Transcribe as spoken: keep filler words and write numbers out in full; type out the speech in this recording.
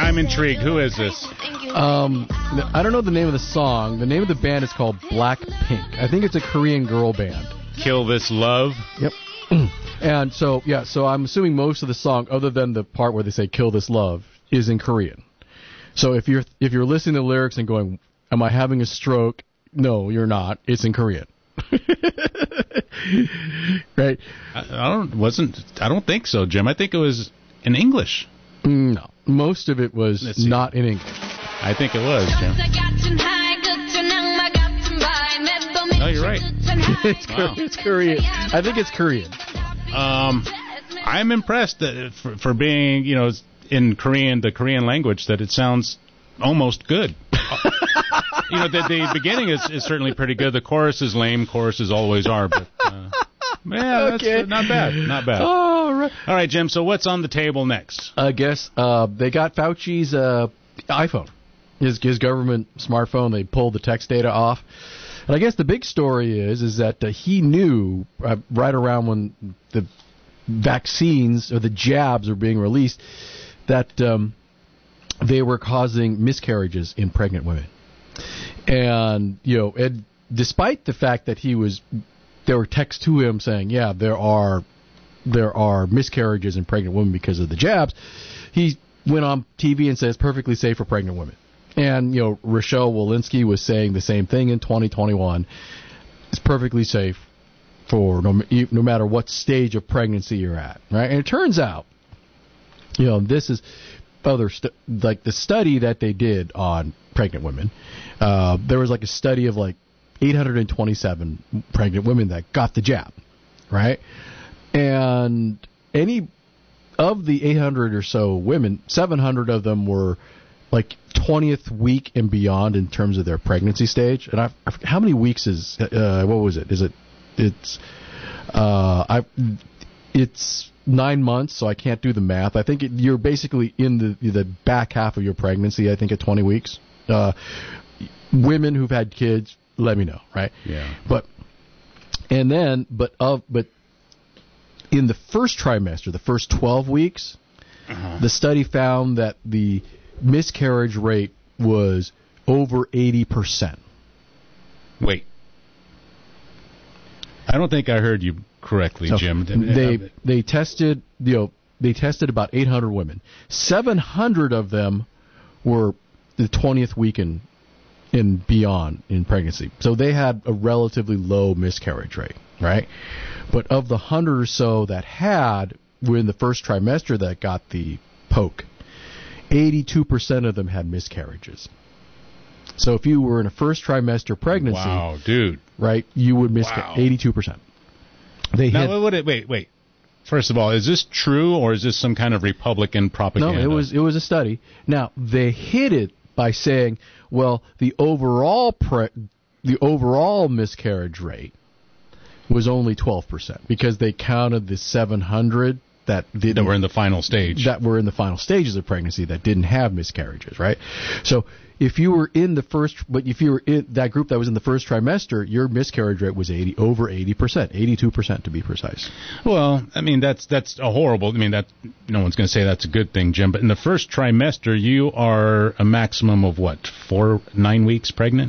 I'm intrigued. Who is this? Um, I don't know the name of the song. The name of the band is called Blackpink. I think it's a Korean girl band. Kill This Love? Yep. And so, yeah, so I'm assuming most of the song, other than the part where they say "Kill This Love," is in Korean. So if you're if you're listening to the lyrics and going, "Am I having a stroke?" No, you're not. It's in Korean. Right? I, I don't wasn't. I don't think so, Jim. I think it was in English. No, most of it was not in English. I think it was, Jim. No, you're right. it's, wow. it's Korean. I think it's Korean. Um, I'm impressed that for, for being, you know, in Korean, the Korean language, that it sounds almost good. You know, the, the beginning is, is certainly pretty good. The chorus is lame. Choruses always are, but uh, yeah, okay. that's not bad. Not bad. All right. All right, Jim. So what's on the table next? I guess uh, they got Fauci's uh, iPhone, his his government smartphone. They pulled the text data off, and I guess the big story is is that uh, he knew uh, right around when the vaccines or the jabs were being released that um, they were causing miscarriages in pregnant women. And, you know, and despite the fact that he was, there were texts to him saying, yeah, there are there are miscarriages in pregnant women because of the jabs, he went on T V and said it's perfectly safe for pregnant women. And, you know, Rochelle Walensky was saying the same thing in twenty twenty-one. It's perfectly safe for no, no matter what stage of pregnancy you're at, right? And it turns out, you know, this is other stu- like the study that they did on pregnant women. Uh, there was like a study of like eight hundred twenty-seven pregnant women that got the jab, right? And any of the eight hundred or so women, seven hundred of them were like twentieth week and beyond in terms of their pregnancy stage. And I, I how many weeks is uh, what was it? Is it it's uh, I it's nine months, so I can't do the math. I think it, you're basically in the the back half of your pregnancy. I think at twenty weeks. Uh, women who've had kids, let me know, right? Yeah. But and then, but of but in the first trimester, the first twelve weeks, uh-huh. the study found that the miscarriage rate was over eighty percent. Wait. I don't think I heard you correctly, so Jim. They they tested, you know, they tested about eight hundred women. seven hundred of them were the twentieth week and, and beyond in pregnancy. So they had a relatively low miscarriage rate, right? But of the one hundred or so that had, were in the first trimester that got the poke, eighty-two percent of them had miscarriages. So if you were in a first trimester pregnancy, wow, dude, right, you would miscarry wow. eighty-two percent. They now, hit, wait, wait, wait. First of all, is this true or is this some kind of Republican propaganda? No, it was it was a study. Now they hid it by saying, well, the overall pre- the overall miscarriage rate was only twelve percent because they counted the seven hundred that didn't, that were in the final stage. That were in the final stages of pregnancy that didn't have miscarriages, right? So if you were in the first, but if you were in that group that was in the first trimester, your miscarriage rate was eighty over eighty percent, eighty-two percent to be precise. Well, I mean that's that's a horrible. I mean that no one's going to say that's a good thing, Jim. But in the first trimester, you are a maximum of what, four, nine weeks pregnant.